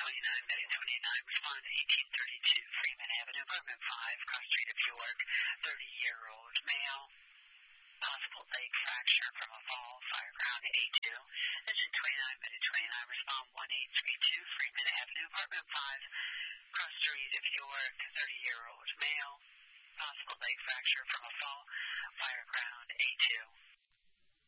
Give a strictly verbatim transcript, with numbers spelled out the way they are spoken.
twenty-nine, Betty twenty-nine, respond to eighteen thirty-two Freeman Avenue, apartment five, cross street of York, thirty-year-old male. Possible leg fracture from a fall, fireground A two. Engine twenty-nine, Betty twenty-nine, respond one eight three two Freeman Avenue, apartment five, cross street of York, thirty-year-old male. Possible leg fracture from a fall, fireground A